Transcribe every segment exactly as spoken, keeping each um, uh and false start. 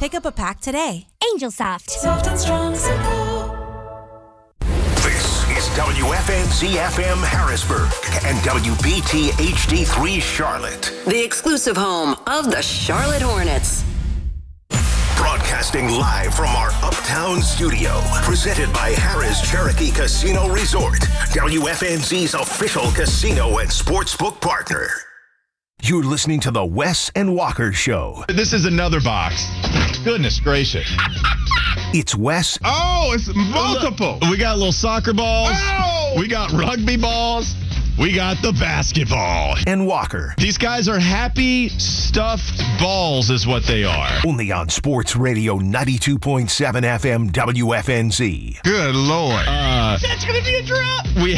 Pick up a pack today. Angel Soft. Soft and strong, simple. This is W F N Z F M Harrisburg and W B T H D three Charlotte. The exclusive home of the Charlotte Hornets. Broadcasting live from our Uptown studio. Presented by Harrah's Cherokee Casino Resort. W F N Z's official casino and sportsbook partner. You're listening to the Wes and Walker Show. This is another box. Goodness gracious. It's Wes. Oh, it's multiple. We got little soccer balls. Oh! We got rugby balls. We got the basketball. And Walker. These guys are happy, stuffed balls is what they are. Only on Sports Radio ninety-two point seven F M W F N Z. Good Lord. Uh, That's going to be a drop. We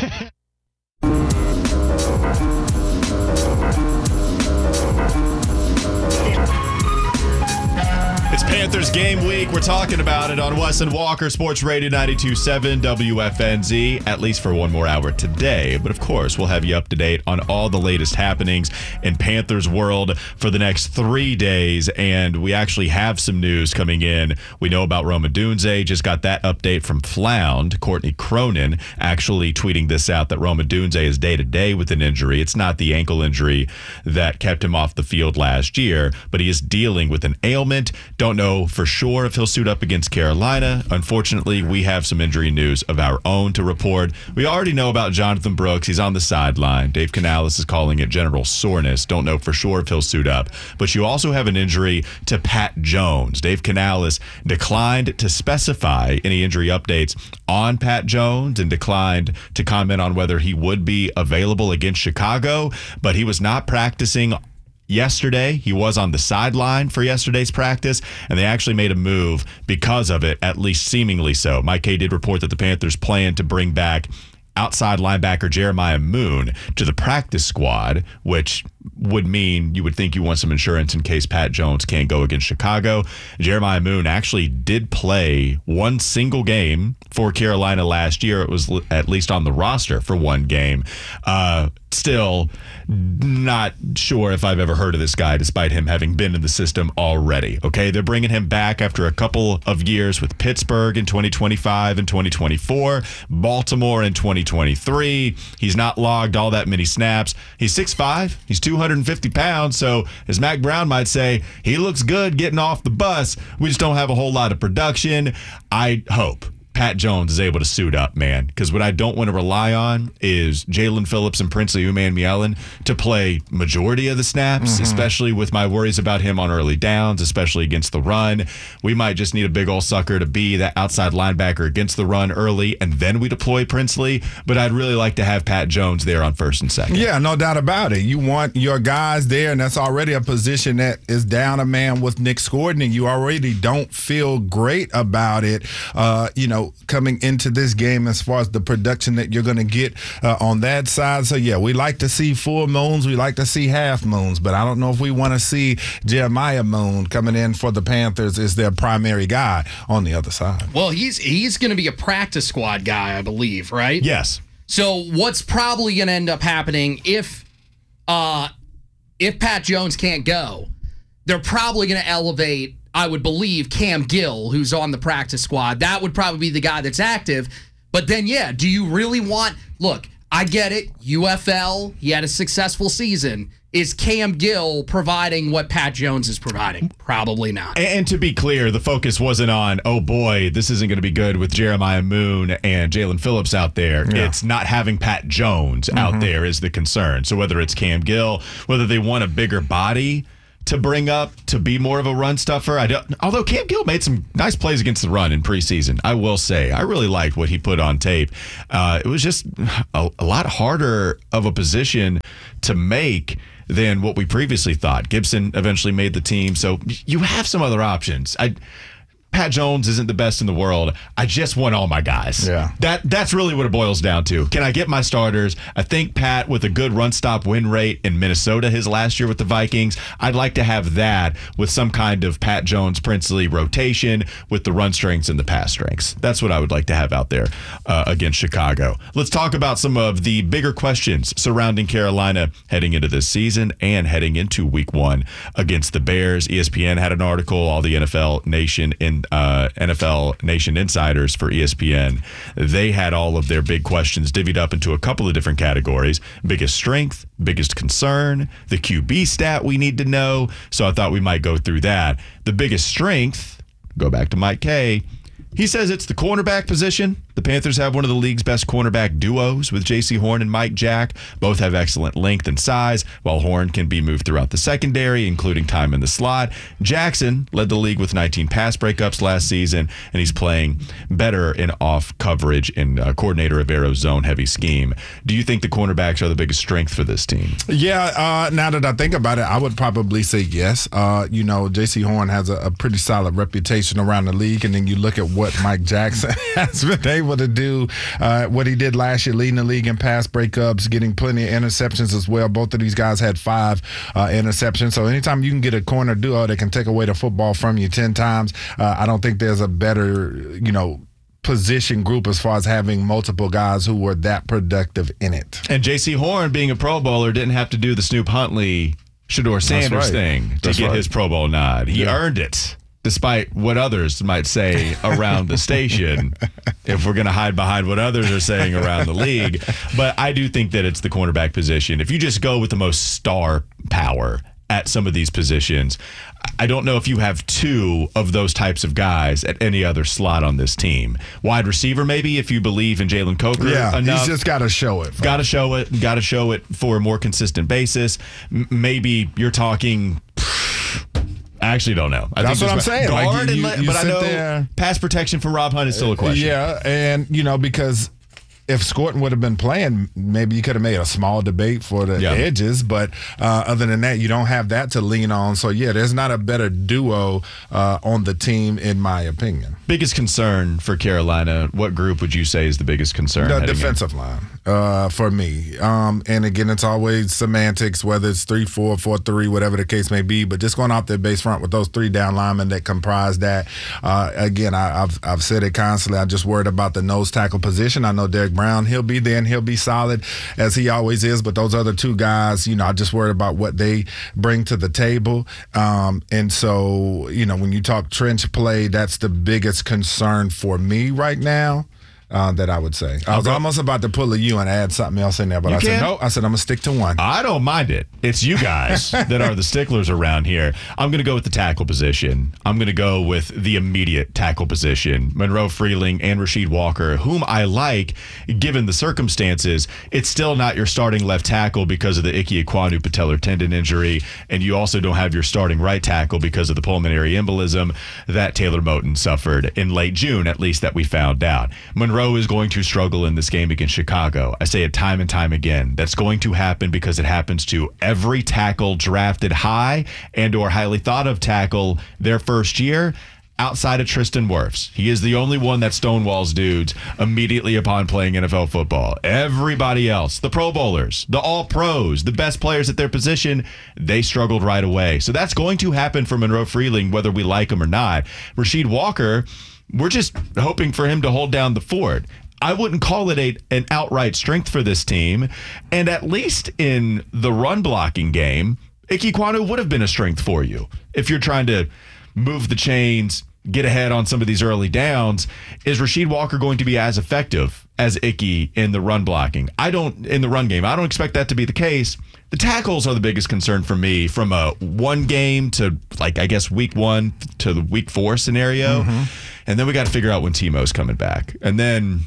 It's Panthers game week. We're talking about it on Wes and Walker, Sports Radio ninety-two point seven W F N Z, at least for one more hour today. But of course, we'll have you up to date on all the latest happenings in Panthers world for the next three days. And we actually have some news coming in. We know about Rome Odunze. Just got that update from Flound. Courtney Cronin actually tweeting this out that Rome Odunze is day-to-day with an injury. It's not the ankle injury that kept him off the field last year, but he is dealing with an ailment. Don't know for sure if he'll suit up against Carolina. Unfortunately, we have some injury news of our own to report. We already know about Jonathan Brooks. He's on the sideline. Dave Canales is calling it general soreness. Don't know for sure if he'll suit up. But you also have an injury to Pat Jones. Dave Canales declined to specify any injury updates on Pat Jones and declined to comment on whether he would be available against Chicago, but he was not practicing yesterday. He was on the sideline for yesterday's practice, and they actually made a move because of it, at least seemingly so. Mike Kay did report that the Panthers plan to bring back outside linebacker Jeremiah Moon to the practice squad, which would mean you would think you want some insurance in case Pat Jones can't go against Chicago. Jeremiah Moon actually did play one single game for Carolina last year. It was at least on the roster for one game. Uh, still not sure if I've ever heard of this guy, despite him having been in the system already. Okay, they're bringing him back after a couple of years with Pittsburgh in twenty twenty-five and twenty twenty-four, Baltimore in twenty twenty-three. He's not logged all that many snaps. He's six five. He's two hundred fifty pounds. So as Mac Brown might say, he looks good getting off the bus. We just don't have a whole lot of production. I hope Pat Jones is able to suit up, man, because what I don't want to rely on is Jalen Phillips and Princely Umanmielen to play majority of the snaps, mm-hmm. especially with my worries about him on early downs, especially against the run. We might just need a big old sucker to be that outside linebacker against the run early, and then we deploy Princely, but I'd really like to have Pat Jones there on first and second. Yeah, no doubt about it. You want your guys there, and that's already a position that is down a man with Nick Scordon, and you already don't feel great about it, uh, you know, coming into this game as far as the production that you're going to get uh, on that side. So, yeah, we like to see full moons. We like to see half moons, but I don't know if we want to see Jeremiah Moon coming in for the Panthers as their primary guy on the other side. Well, he's he's going to be a practice squad guy, I believe, right? Yes. So what's probably going to end up happening if uh, if Pat Jones can't go, they're probably going to elevate, I would believe, Cam Gill, who's on the practice squad. That would probably be the guy that's active. But then, yeah, do you really want... Look, I get it. U F L, he had a successful season. Is Cam Gill providing what Pat Jones is providing? Probably not. And, and to be clear, the focus wasn't on, oh boy, this isn't going to be good with Jeremiah Moon and Jalen Phillips out there. Yeah. It's not having Pat Jones mm-hmm. out there is the concern. So whether it's Cam Gill, whether they want a bigger body to bring up to be more of a run stuffer. I don't, although Cam Gill made some nice plays against the run in preseason, I will say. I really liked what he put on tape. Uh, it was just a, a lot harder of a position to make than what we previously thought. Gibson eventually made the team, so you have some other options. I Pat Jones isn't the best in the world. I just want all my guys. Yeah. That that's really what it boils down to. Can I get my starters? I think Pat, with a good run stop win rate in Minnesota his last year with the Vikings, I'd like to have that with some kind of Pat Jones Princely rotation with the run strengths and the pass strengths. That's what I would like to have out there uh, against Chicago. Let's talk about some of the bigger questions surrounding Carolina heading into this season and heading into week one against the Bears. E S P N had an article, all the N F L Nation in Uh, N F L Nation insiders for E S P N, they had all of their big questions divvied up into a couple of different categories. Biggest strength, biggest concern, the Q B stat we need to know. So I thought we might go through that. The biggest strength, go back to Mike Kay. He says it's the cornerback position. The Panthers have one of the league's best cornerback duos with J C Horn and Mike Jack. Both have excellent length and size, while Horn can be moved throughout the secondary, including time in the slot. Jackson led the league with nineteen pass breakups last season, and he's playing better in off coverage in uh, Coordinator Rivero's zone-heavy scheme. Do you think the cornerbacks are the biggest strength for this team? Yeah, uh, now that I think about it, I would probably say yes. Uh, you know, J C Horn has a, a pretty solid reputation around the league, and then you look at what Mike Jackson has been able to do, uh, what he did last year, leading the league in pass breakups, getting plenty of interceptions as well. Both of these guys had five uh, interceptions. So anytime you can get a corner duo that can take away the football from you ten times, uh, I don't think there's a better, you know, position group as far as having multiple guys who were that productive in it. And J C Horn, being a Pro Bowler, didn't have to do the Snoop Huntley, Shedeur Sanders right. thing to That's get right. his Pro Bowl nod. He Yeah. earned it, despite what others might say around the station, if we're going to hide behind what others are saying around the league. But I do think that it's the cornerback position. If you just go with the most star power at some of these positions, I don't know if you have two of those types of guys at any other slot on this team. Wide receiver, maybe, if you believe in Jalen Coker Yeah, enough. he's just got to show it. Got to show it. Got to show it for a more consistent basis. M- maybe you're talking... I actually don't know. I That's think what I'm there's saying. Guard, Like, you- and let- you but I sit know there- pass protection for Rob Hunt is still a question. Yeah, and, you know, because if Scorton would have been playing, maybe you could have made a small debate for the Yeah. edges, but uh, other than that, you don't have that to lean on. So, yeah, there's not a better duo uh, on the team, in my opinion. Biggest concern for Carolina, what group would you say is the biggest concern? The heading in? defensive line uh, for me. Um, and again, it's always semantics, whether it's three four, four three, whatever the case may be. But just going off their base front with those three down linemen that comprise that. Uh, again, I, I've I've said it constantly. I'm just worried about the nose tackle position. I know Derek Brown, he'll be there and he'll be solid as he always is. But those other two guys, you know, I just worried about what they bring to the table. Um, and so, you know, when you talk trench play, that's the biggest concern for me right now. Uh, that I would say. I was go- almost about to pull a U and add something else in there, but You I can? said no. I said I'm gonna stick to one. I don't mind it. It's you guys that are the sticklers around here. I'm going to go with the tackle position. I'm going to go with the immediate tackle position. Monroe Freeling and Rasheed Walker, whom I like, given the circumstances. It's still not your starting left tackle because of the Ike Ekwonu patellar tendon injury, and you also don't have your starting right tackle because of the pulmonary embolism that Taylor Moton suffered in late June, at least that we found out. Monroe is going to struggle in this game against Chicago. I say it time and time again. That's going to happen because it happens to every tackle drafted high and or highly thought of tackle their first year, outside of Tristan Wirfs. He is the only one that stonewalls dudes immediately upon playing N F L football. Everybody else, the Pro Bowlers, the All-Pros, the best players at their position, they struggled right away. So that's going to happen for Monroe Freeling, whether we like him or not. Rasheed Walker, we're just hoping for him to hold down the fort. I wouldn't call it a, an outright strength for this team. And at least in the run blocking game, Ike Ekwonu would have been a strength for you. If you're trying to move the chains, get ahead on some of these early downs, is Rasheed Walker going to be as effective as Ike in the run blocking? I don't, in the run game, I don't expect that to be the case. The tackles are the biggest concern for me from a one game to, like, I guess week one to the week four scenario. Mm-hmm. And then we got to figure out when Timo's coming back. And then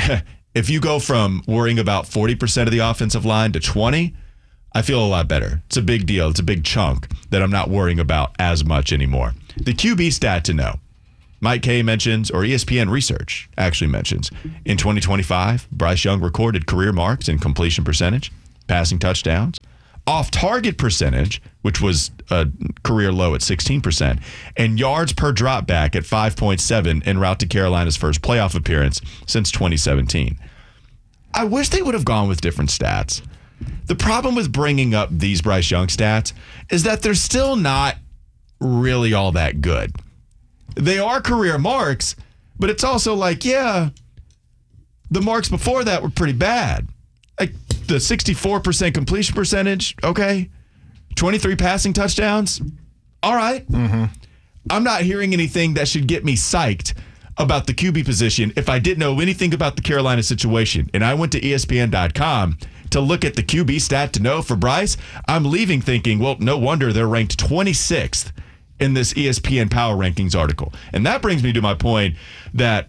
if you go from worrying about forty percent of the offensive line to twenty, I feel a lot better. It's a big deal. It's a big chunk that I'm not worrying about as much anymore. The Q B stat to know. Mike Kay mentions, or E S P N research actually mentions, in twenty twenty-five, Bryce Young recorded career marks in completion percentage, passing touchdowns, off-target percentage, which was a career low at sixteen percent, and yards per dropback at five point seven en route to Carolina's first playoff appearance since twenty seventeen. I wish they would have gone with different stats. The problem with bringing up these Bryce Young stats is that they're still not really all that good. They are career marks, but it's also like, yeah, the marks before that were pretty bad. Like the sixty-four percent completion percentage, okay. twenty-three passing touchdowns, all right. Mm-hmm. I'm not hearing anything that should get me psyched about the Q B position if I didn't know anything about the Carolina situation. And I went to E S P N dot com to look at the Q B stat to know for Bryce. I'm leaving thinking, well, no wonder they're ranked twenty-sixth in this E S P N Power Rankings article. And that brings me to my point that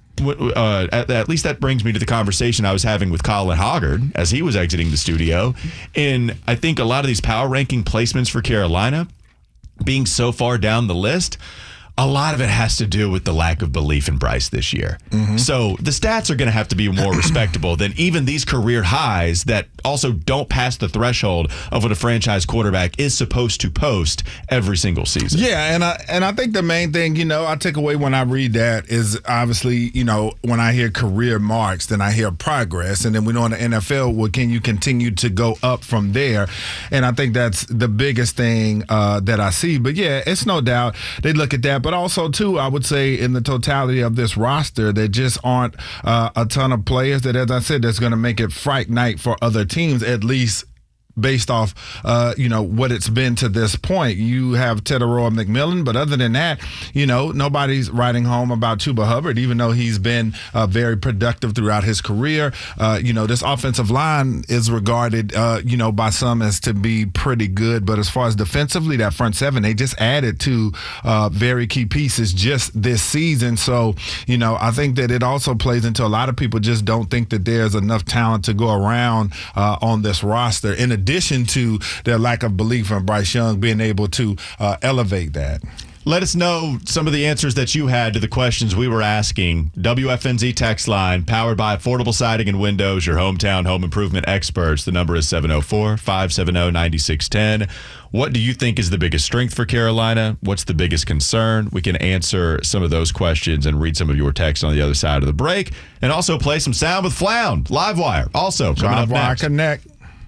Uh, at, at least that brings me to the conversation I was having with Colin Hoggard as he was exiting the studio. And I think a lot of these power ranking placements for Carolina being so far down the list, a lot of it has to do with the lack of belief in Bryce this year. Mm-hmm. So the stats are going to have to be more respectable than even these career highs that also don't pass the threshold of what a franchise quarterback is supposed to post every single season. Yeah, and I and I think the main thing, you know, I take away when I read that is obviously, you know, when I hear career marks, then I hear progress. And then we know in the N F L, well, can you continue to go up from there? And I think that's the biggest thing uh, that I see. But yeah, it's no doubt they look at that. But also, too, I would say in the totality of this roster, there just aren't uh, a ton of players that, as I said, that's going to make it fright night for other teams, at least based off, uh, you know, what it's been to this point. You have Teteroa McMillan, but other than that, you know, nobody's writing home about Chuba Hubbard, even though he's been uh, very productive throughout his career. Uh, you know, this offensive line is regarded, uh, you know, by some as to be pretty good. But as far as defensively, that front seven, they just added two uh, very key pieces just this season. So, you know, I think that it also plays into a lot of people just don't think that there's enough talent to go around uh, on this roster. In addition, addition to their lack of belief in Bryce Young being able to uh, elevate that. Let us know some of the answers that you had to the questions we were asking. W F N Z text line, powered by Affordable Siding and Windows, your hometown home improvement experts. The number is seven oh four, five seven oh, nine six one oh. What do you think is the biggest strength for Carolina? What's the biggest concern? We can answer some of those questions and read some of your texts on the other side of the break. And also play some sound with Flound, Livewire. Also coming up Livewire next. Connect.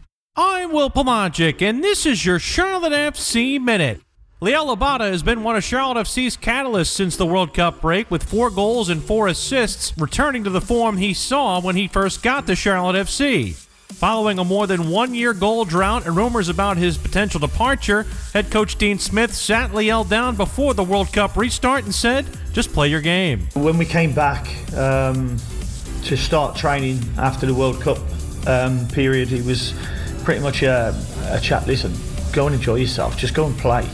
I'm Will Pelagic, and this is your Charlotte F C Minute. Liel Abada has been one of Charlotte F C's catalysts since the World Cup break, with four goals and four assists, returning to the form he saw when he first got to Charlotte F C. Following a more than one-year goal drought and rumors about his potential departure, head coach Dean Smith sat Liel down before the World Cup restart and said, just play your game. When we came back um, to start training after the World Cup um, period, he was pretty much a, a chat, listen, go and enjoy yourself, just go and play.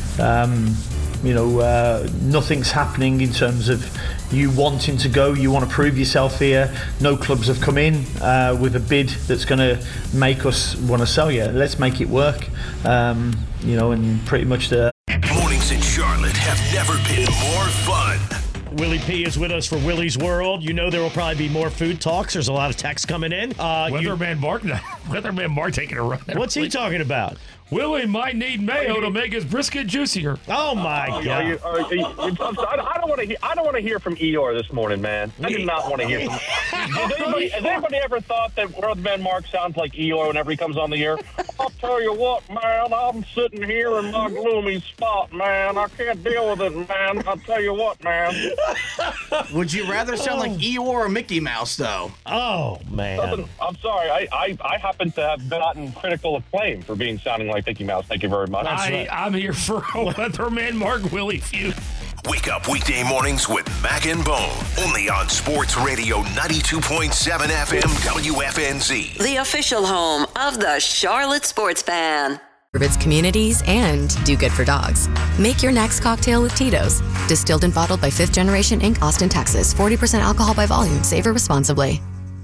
Um, you know, uh, nothing's happening in terms of you wanting to go, you want to prove yourself here. No clubs have come in uh, with a bid that's going to make us want to sell you. Let's make it work. Um, you know, and pretty much the Mornings in Charlotte have never been more fun. Willie P is with us for Willie's World. You know there will probably be more food talks. There's a lot of texts coming in. Uh, Weatherman Mark, Weatherman Mark taking a run. What's he talking about? Willie might need mayo to make his brisket juicier. Oh my uh, God! Are you, are you, I'm sorry, I don't want to. Hear, I don't want to hear from Eeyore this morning, man. I do not want to hear from. has, anybody, has anybody ever thought that Weatherman Mark sounds like Eeyore whenever he comes on the air? I'll tell you what, man. I'm sitting here in my gloomy spot, man. I can't deal with it, man. I'll tell you what, man. Would you rather sound like Eeyore or Mickey Mouse, though? Oh man! Listen, I'm sorry. I, I I happen to have gotten critical acclaim for being sounding like Mickey Mouse. Thank you very much. I, I'm here for a Weatherman Mark Willie feud. Wake up weekday mornings with Mac and Bone. Only on Sports Radio ninety-two point seven F M W F N Z. The official home of the Charlotte Sports Fan. Its communities and do good for dogs. Make your next cocktail with Tito's. Distilled and bottled by Fifth Generation Incorporated. Austin, Texas. forty percent alcohol by volume. Savor responsibly.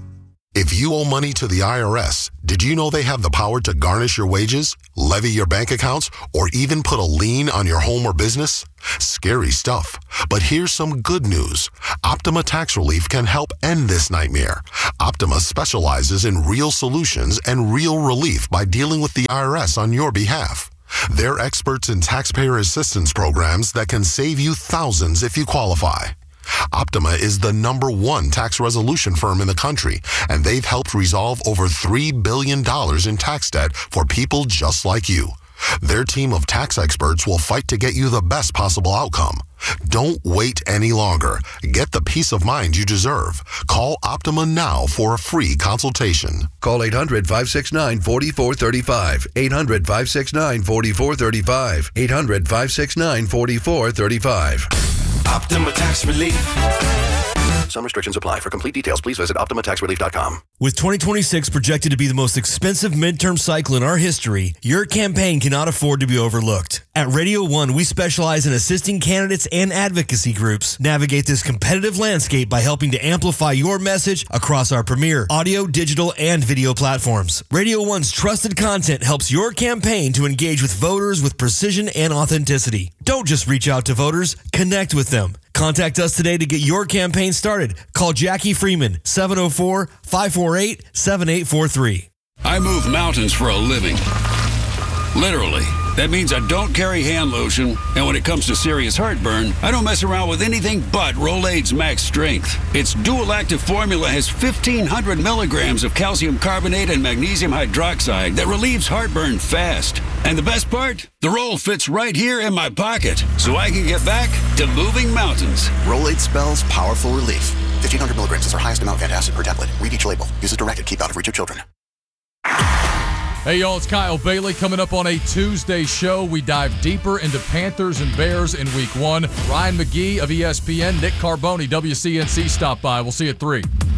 If you owe money to the I R S, did you know they have the power to garnish your wages, levy your bank accounts, or even put a lien on your home or business? Scary stuff. But here's some good news. Optima Tax Relief can help end this nightmare. Optima specializes in real solutions and real relief by dealing with the I R S on your behalf. They're experts in taxpayer assistance programs that can save you thousands if you qualify. Optima is the number one tax resolution firm in the country, and they've helped resolve over three billion dollars in tax debt for people just like you. Their team of tax experts will fight to get you the best possible outcome. Don't wait any longer. Get the peace of mind you deserve. Call Optima now for a free consultation. Call eight hundred, five six nine, four four three five. eight hundred, five six nine, four four three five. eight hundred, five six nine, four four three five. Optima Tax Relief. Some restrictions apply. For complete details, please visit optima tax relief dot com. With twenty twenty-six projected to be the most expensive midterm cycle in our history, your campaign cannot afford to be overlooked. At Radio One, we specialize in assisting candidates and advocacy groups navigate this competitive landscape by helping to amplify your message across our premier audio, digital, and video platforms. Radio One's trusted content helps your campaign to engage with voters with precision and authenticity. Don't just reach out to voters, connect with them. Contact us today to get your campaign started. Call Jackie Freeman, seven oh four, five four eight, seven eight four three. I move mountains for a living. Literally. That means I don't carry hand lotion, and when it comes to serious heartburn, I don't mess around with anything but Rolaids Max Strength. Its dual-active formula has fifteen hundred milligrams of calcium carbonate and magnesium hydroxide that relieves heartburn fast. And the best part? The roll fits right here in my pocket, so I can get back to moving mountains. Rolaids spells powerful relief. fifteen hundred milligrams is our highest amount of antacid per tablet. Read each label. Use as directed. Keep out of reach of children. Hey, y'all, it's Kyle Bailey coming up on a Tuesday show. We dive deeper into Panthers and Bears in week one. Ryan McGee of E S P N, Nick Carboni, W C N C, stop by. We'll see you at three.